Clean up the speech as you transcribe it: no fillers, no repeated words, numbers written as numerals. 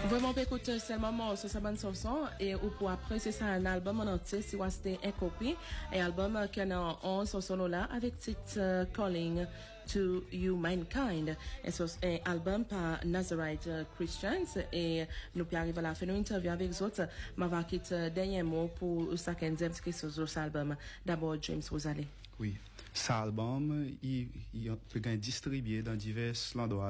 Vraiment, écoute, c'est le moment, c'est ça, bonne chanson, et ou pour après, c'est ça, un album en entier, si c'était un copie, un album qui a 11 chansons là, avec titre Calling to You Mankind. Et c'est un album par Nazarite Christians, et nous puis arriver à la fin de l'interview avec eux autres, m'a va quitter dernier mot pour ça qu'on dit un petit quelque chose sur cet album. D'abord, James, vous allez. Oui. Cet album, il peut être distribué dans divers endroits